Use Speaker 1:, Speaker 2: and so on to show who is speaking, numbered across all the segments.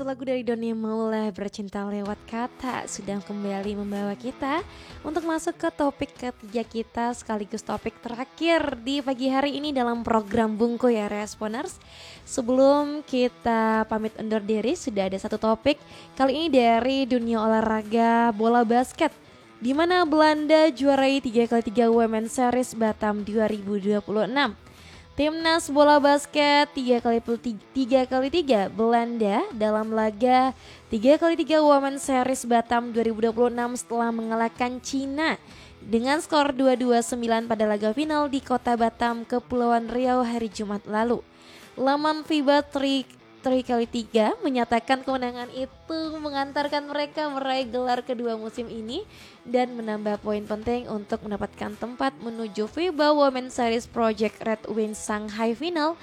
Speaker 1: satu lagu dari Doni Maula Bercinta Lewat Kata sudah kembali membawa kita untuk masuk ke topik ketiga kita sekaligus topik terakhir di pagi hari ini dalam program Bungku ya Responers. Sebelum kita pamit undur diri, sudah ada satu topik kali ini dari dunia olahraga bola basket, di mana Belanda juarai 3x3 Women's Series Batam 2026. Timnas bola basket 3x3 Belanda dalam laga 3x3 Women's Series Batam 2026 setelah mengalahkan Cina dengan skor 2-2-9 pada laga final di kota Batam, Kepulauan Riau hari Jumat lalu. Laman FIBA 3x3 menyatakan kemenangan itu mengantarkan mereka meraih gelar kedua musim ini dan menambah poin penting untuk mendapatkan tempat menuju FIBA Women's Series Project Red Wings Shanghai Final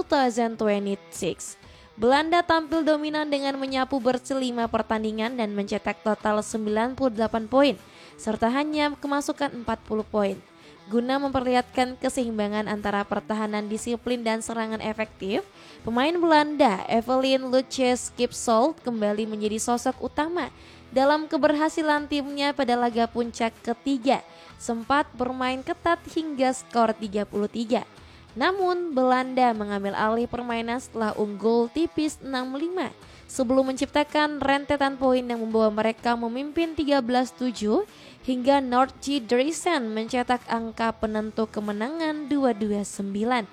Speaker 1: 2026. Belanda tampil dominan dengan menyapu bersih 5 pertandingan dan mencetak total 98 poin serta hanya kemasukan 40 poin. Guna memperlihatkan keseimbangan antara pertahanan disiplin dan serangan efektif, pemain Belanda Evelien Luces Kipsold kembali menjadi sosok utama dalam keberhasilan timnya pada laga puncak ketiga, sempat bermain ketat hingga skor 33. Namun Belanda mengambil alih permainan setelah unggul tipis 6-5 sebelum menciptakan rentetan poin yang membawa mereka memimpin 13-7 hingga Noortje Driesen mencetak angka penentu kemenangan 2-2-9.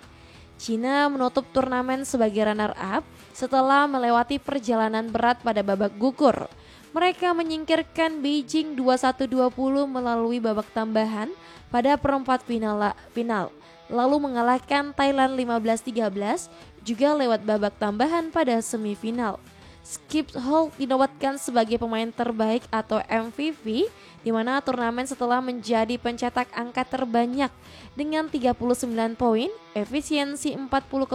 Speaker 1: Cina menutup turnamen sebagai runner-up setelah melewati perjalanan berat pada babak gugur. Mereka menyingkirkan Beijing 21-20 melalui babak tambahan pada perempat final, lalu mengalahkan Thailand 15-13 juga lewat babak tambahan pada semifinal. Kipsold dinobatkan sebagai pemain terbaik atau MVP di mana turnamen setelah menjadi pencetak angka terbanyak dengan 39 poin, efisiensi 40,5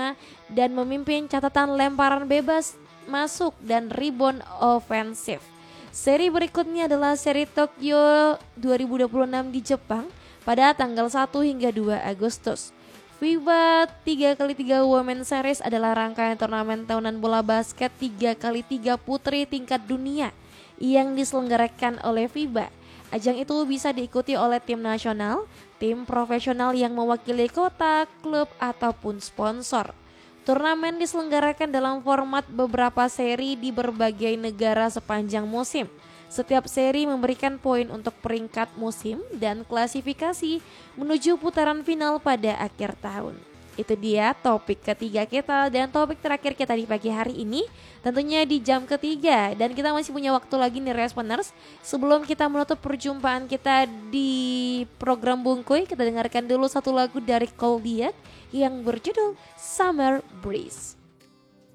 Speaker 1: dan memimpin catatan lemparan bebas masuk dan rebound ofensif. Seri berikutnya adalah seri Tokyo 2026 di Jepang pada tanggal 1 hingga 2 Agustus. FIBA 3x3 Women's Series adalah rangkaian turnamen tahunan bola basket 3x3 putri tingkat dunia yang diselenggarakan oleh FIBA. Ajang itu bisa diikuti oleh tim nasional, tim profesional yang mewakili kota, klub, ataupun sponsor. Turnamen diselenggarakan dalam format beberapa seri di berbagai negara sepanjang musim. Setiap seri memberikan poin untuk peringkat musim dan klasifikasi menuju putaran final pada akhir tahun. Itu dia topik ketiga kita dan topik terakhir kita di pagi hari ini, tentunya di jam ketiga. Dan kita masih punya waktu lagi nih Responers. Sebelum kita menutup perjumpaan kita di program Bungkuy, kita dengarkan dulu satu lagu dari Koldiak yang berjudul Summer Breeze.